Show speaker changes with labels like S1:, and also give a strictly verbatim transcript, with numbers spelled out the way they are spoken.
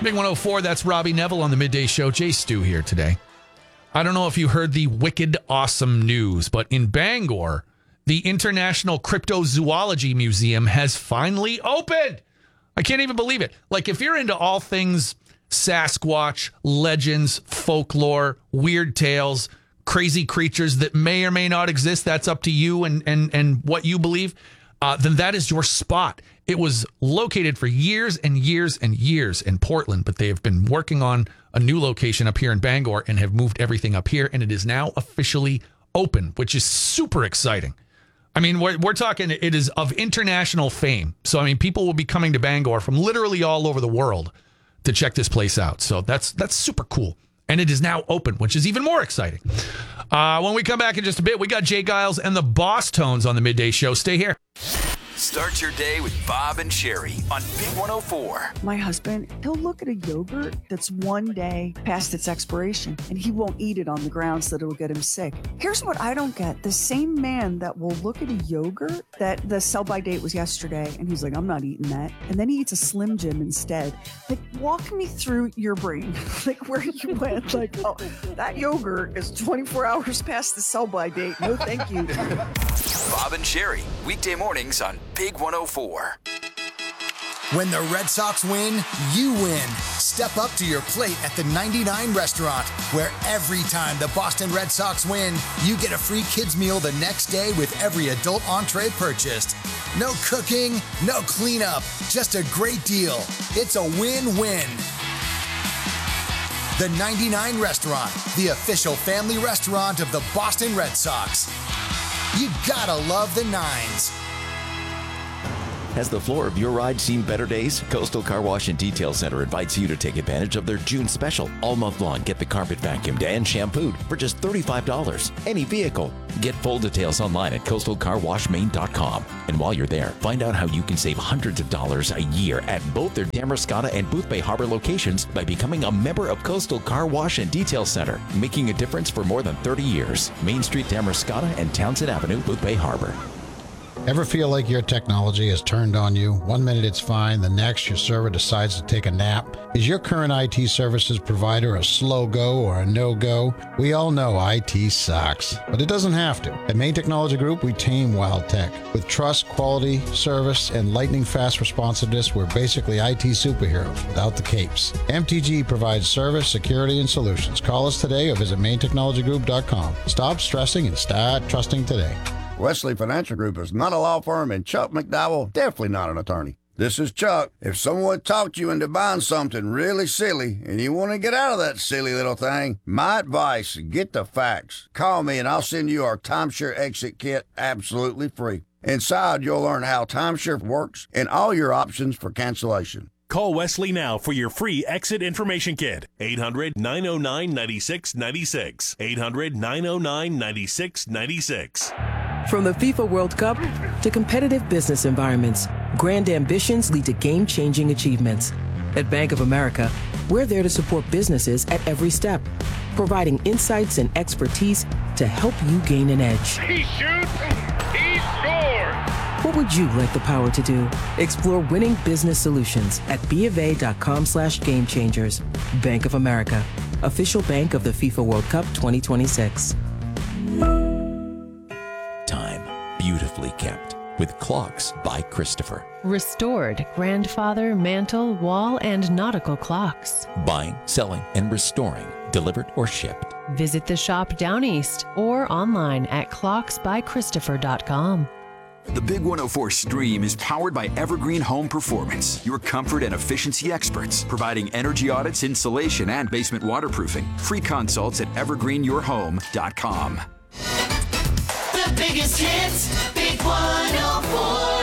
S1: Big one oh four, that's Robbie Neville on the Midday Show. Jay Stu here today. I don't know if you heard the wicked awesome news, but in Bangor, the International Cryptozoology Museum has finally opened. I can't even believe it. Like, if you're into all things Sasquatch, legends, folklore, weird tales, crazy creatures that may or may not exist, that's up to you and and and what you believe, uh, then that is your spot. It was located for years and years and years in Portland, but they have been working on a new location up here in Bangor and have moved everything up here, and it is now officially open, which is super exciting. I mean, we're, we're talking, it is of international fame. So, I mean, people will be coming to Bangor from literally all over the world to check this place out. So that's that's super cool. And it is now open, which is even more exciting. Uh, when we come back in just a bit, we got Jay Giles and the Boss Tones on the Midday Show. Stay here.
S2: Start your day with Bob and Sherry on Big one oh four.
S3: My husband, he'll look at a yogurt that's one day past its expiration, and he won't eat it on the grounds that it'll get him sick. Here's what I don't get. The same man that will look at a yogurt that the sell-by date was yesterday, and he's like, I'm not eating that. And then he eats a Slim Jim instead. Like, walk me through your brain. Like, where you went. Like, oh, that yogurt is twenty-four hours past the sell-by date. No, thank you.
S2: Bob and Sherry, weekday mornings on Big one oh four.
S4: When the Red Sox win, you win. Step up to your plate at the ninety-nine Restaurant, where every time the Boston Red Sox win, you get a free kids meal the next day with every adult entree purchased. No cooking, no cleanup, just a great deal. It's a win-win. The ninety-nine Restaurant, the official family restaurant of the Boston Red Sox. You gotta love the nines.
S5: Has the floor of your ride seen better days? Coastal Car Wash and Detail Center invites you to take advantage of their June special. All month long, get the carpet vacuumed and shampooed for just thirty-five dollars. Any vehicle. Get full details online at coastal car wash maine dot com. And while you're there, find out how you can save hundreds of dollars a year at both their Damariscotta and Boothbay Harbor locations by becoming a member of Coastal Car Wash and Detail Center, making a difference for more than thirty years. Main Street, Damariscotta, and Townsend Avenue, Boothbay Harbor.
S6: Ever feel like your technology has turned on you? One minute it's fine, the next your server decides to take a nap. Is your current I T services provider a slow go or a no-go? We all know I T sucks, but it doesn't have to. At Maine Technology Group, we team Wild Tech. With trust, quality, service, and lightning-fast responsiveness, we're basically I T superheroes without the capes. M T G provides service, security, and solutions. Call us today or visit maine technology group dot com. Stop stressing and start trusting today.
S7: Wesley Financial Group is not a law firm, and Chuck McDowell definitely not an attorney. This is Chuck. If someone talked you into buying something really silly and you want to get out of that silly little thing, my advice, get the facts. Call me and I'll send you our timeshare exit kit absolutely free. Inside, you'll learn how timeshare works and all your options for cancellation.
S8: Call Wesley now for your free exit information kit. eight hundred, nine oh nine, nine six nine six. eight hundred, nine oh nine, nine six nine six.
S9: From the FIFA World Cup to competitive business environments, grand ambitions lead to game-changing achievements. At Bank of America, we're there to support businesses at every step, providing insights and expertise to help you gain an edge.
S10: He shoots, he scores!
S9: What would you like the power to do? Explore winning business solutions at bofa.com slash game changers. Bank of America, official bank of the FIFA World Cup twenty twenty-six.
S5: Time beautifully kept with Clocks by Christopher.
S11: Restored grandfather, mantle, wall, and nautical clocks.
S5: Buying, selling, and restoring, delivered or shipped.
S11: Visit the shop down east or online at clocks by christopher dot com.
S2: The Big one oh four Stream is powered by Evergreen Home Performance, your comfort and efficiency experts, providing energy audits, insulation, and basement waterproofing. Free consults at evergreen your home dot com.
S12: The biggest hits, Big one oh four.